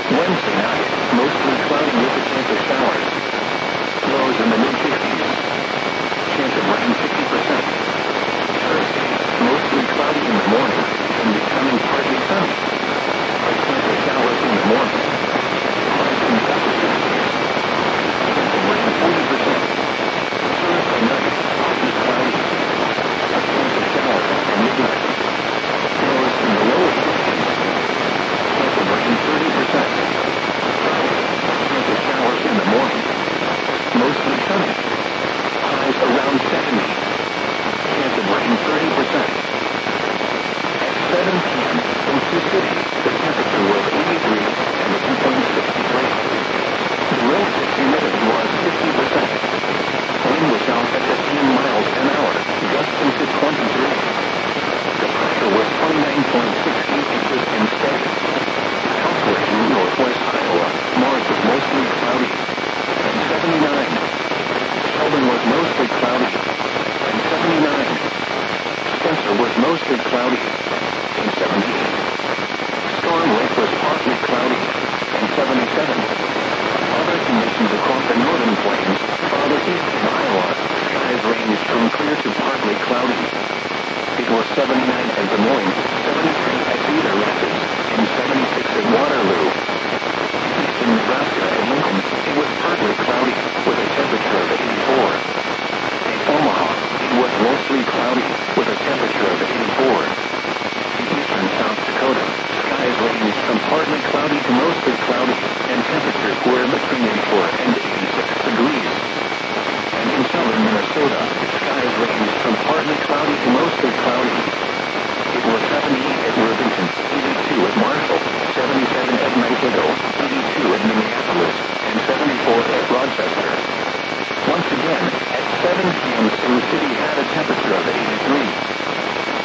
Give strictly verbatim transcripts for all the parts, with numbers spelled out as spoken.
Wednesday night, mostly cloudy with a chance of showers. Lows in the mid-fifties. Chance of rain fifty percent. Thursday, mostly cloudy in the morning, and becoming partly sunny. A chance of showers in the morning. Highs in the upper sixties. Chance of rain forty percent. Thursday night, partly cloudy. A chance of showers at midnight. Lows in the lower fifties. Chance of rain thirty percent. Friday, chance of showers in the morning. Mostly sunny. Highs around seventy. Chance of rain thirty percent. At seven p.m. in Sioux City, the temperature was eighty-three and the dew point sixty-three. The relative humidity was fifty percent. Wind was out at fifteen miles an hour, gusting to twenty-three. The pressure was twenty-nine point six eight inches and steady. Elsewhere in northwest Iowa, Mars was mostly cloudy and seventy-nine. Sheldon was mostly cloudy and seventy-nine. Spencer was mostly cloudy and seventy-eight. Storm Lake was partly cloudy and seventy-seven. Other conditions across the northern plains, farther east in Iowa, skies ranged from clear to partly cloudy. It was seventy-nine at Des Moines, seventy-three at Cedar Rapids, and seventy-six at Waterloo. Eastern Nebraska and Lincoln, it was partly cloudy, with a temperature of eighty-four. In Omaha, it was mostly cloudy, with a temperature of eighty-four. In eastern South Dakota, skies ranged from partly cloudy to mostly cloudy, and temperatures were between eighty-four and eighty-six degrees. And in southern Minnesota, skies ranged from partly cloudy to mostly cloudy. It was seventy-eight at Worthington, eighty-two at Marshall, seventy-seven at Mankato, eighty-two at Minneapolis, and seventy-four at Rochester. Once again, at seven p.m. Sioux City had a temperature of eighty-three.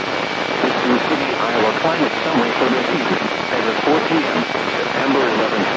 The Sioux City, Iowa climate summary for this evening, as of four p.m., September eleventh,